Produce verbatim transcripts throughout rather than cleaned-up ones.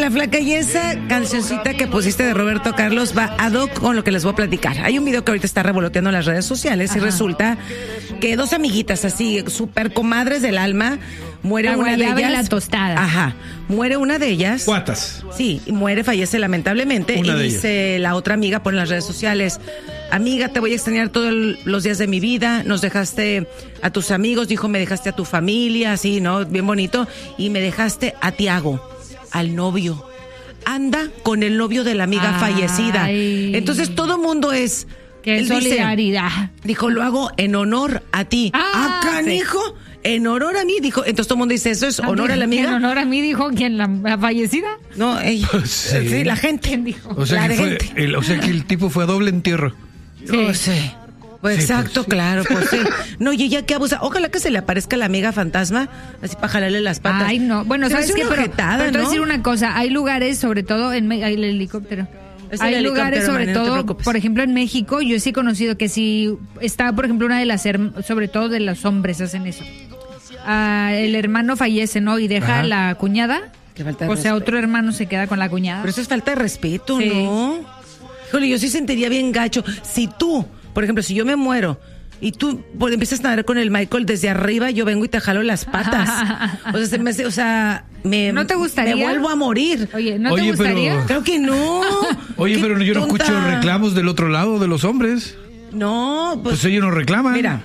la Flaca, y esa cancioncita que pusiste de Roberto Carlos va ad hoc con lo que les voy a platicar. Hay un video que ahorita está revoloteando en las redes sociales. Ajá. Y resulta que dos amiguitas así, super comadres del alma, muere la una de ellas. Y la tostada. Ajá. Muere una de ellas. ¿Cuántas? Sí, y muere, fallece lamentablemente. Una y de dice ellas. La otra amiga por las redes sociales: amiga, te voy a extrañar todos los días de mi vida. Nos dejaste a tus amigos, dijo, me dejaste a tu familia, así, ¿no? Bien bonito. Y me dejaste a Tiago, al novio. Anda con el novio de la amiga Ay. fallecida. Entonces todo mundo es... Qué solidaridad. Dice, dijo, lo hago en honor a ti. Ah, ah canijo. Sí. En honor a mí, dijo. Entonces todo el mundo dice, ¿eso es honor a la amiga? En honor a mí, dijo, ¿quién? ¿La, la fallecida? No, ella. Sí. Sí, la gente. ¿Quién dijo? O sea, la que fue, gente. El, o sea que el tipo fue a doble entierro. Sí. No sé. Pues sí, exacto, pues, claro, pues sí. No, y ella que abusa. Ojalá que se le aparezca la amiga fantasma, así para jalarle las patas. Ay, no. Bueno, ¿sabes qué? Pero, ojetada, pero te voy ¿no? a decir una cosa. Hay lugares, sobre todo en... Hay el helicóptero. Es Hay lugares, sobre man, todo, no por ejemplo, en México, yo sí he conocido que si está, por ejemplo, una de las, sobre todo de los hombres hacen eso. Uh, el hermano fallece, ¿no? Y deja a la cuñada. O sea, respeto. Otro hermano se queda con la cuñada. Pero eso es falta de respeto, sí. ¿no? Híjole, yo sí sentiría bien gacho. Si tú, por ejemplo, si yo me muero y tú pues, empiezas a nadar con el Michael desde arriba, yo vengo y te jalo las patas. O sea, se me, o sea, me, ¿no te gustaría? Me vuelvo a morir. Oye, ¿no Oye, te gustaría? Pero... Creo que no. Oye, pero yo no tonta. escucho reclamos del otro lado de los hombres. No, pues, pues ellos no reclaman. Mira,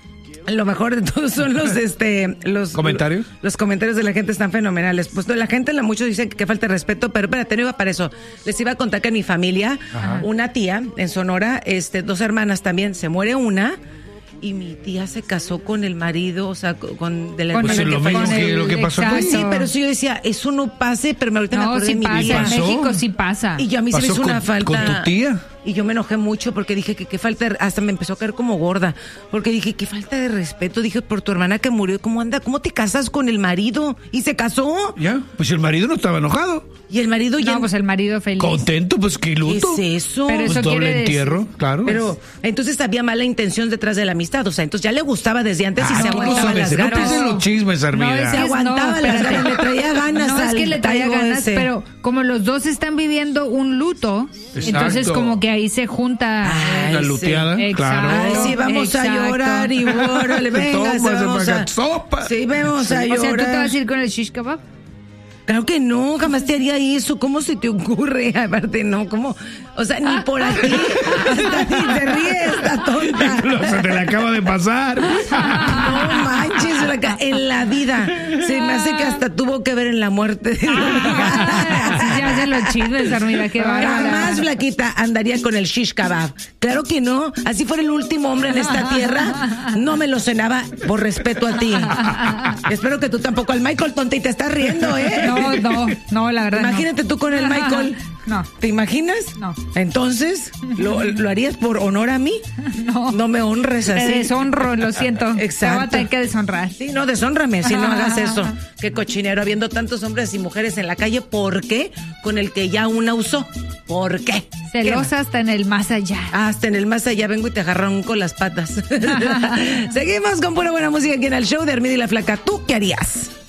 lo mejor de todos son los este los comentarios. Los, los comentarios de la gente están fenomenales. Pues la gente, la muchos dicen que falta de respeto, pero espérate, no iba para eso. Les iba a contar que en mi familia, Ajá. una tía en Sonora, este, dos hermanas también, se muere una. Y mi tía se casó con el marido, o sea, con de la pues con lo que mismo que lo que pasó con... Sí, pero sí yo decía, eso no pase, pero me ahorita no, me acordé sí de mi pasa, vida. En México sí pasa. Y yo a mí se me hizo con, una falta. ¿Con tu tía? Y yo me enojé mucho porque dije que qué falta, de, hasta me empezó a caer como gorda, porque dije qué falta de respeto, dije por tu hermana que murió, ¿cómo anda? ¿Cómo te casas con el marido? ¿Y se casó? Ya, pues el marido no estaba enojado. Y el marido ya... No, pues el marido feliz. Contento, pues qué luto. ¿Qué es eso? Pero pues eso doble quiere entierro, decir... claro. Pero entonces había mala intención detrás de la amistad, o sea, entonces ya le gustaba desde antes ah, y se no, aguantaba no, las no, ganas. No piensen los chismes, Armida. No, se aguantaba no, las ganas, le traía ganas. No, al es que le traía ganas, ese. Pero como los dos están viviendo un luto, Exacto. entonces como que ahí se junta... Ay, la luteada, sí. claro. Ay, sí, vamos Exacto. a llorar y órale, venga, vamos a... sopa. Sí, vamos a llorar. O sea, ¿tú te vas a ir con el shish kebab? Claro que no, jamás te haría eso. ¿Cómo se te ocurre? Aparte, no, ¿cómo? O sea, ni por aquí. Hasta ni te ríes, esta tonta. No, se te le acaba de pasar. No manches, en la vida. Se me hace que hasta tuvo que ver en la muerte. Así se hacen los chismes, Armida, qué bárbara. Jamás, flaquita, andaría con el shish kebab. Claro que no. Así fuera el último hombre en esta tierra, no me lo cenaba por respeto a ti. Espero que tú tampoco al Michael, tonta, y te estás riendo, ¿eh? No, no, no, la verdad Imagínate no. tú con el Michael. No. ¿Te imaginas? No. Entonces, ¿lo, ¿lo harías por honor a mí? No. No me honres así. Te deshonro, lo siento. Exacto. Te va a que deshonrar. Sí, no, deshónrame si no hagas eso. Qué cochinero, habiendo tantos hombres y mujeres en la calle. ¿Por qué? Con el que ya una usó. ¿Por qué? Celosa hasta en el más allá. Hasta en el más allá vengo y te agarronco las patas. Seguimos con pura buena música aquí en el show de Armida y la Flaca. ¿Tú qué harías?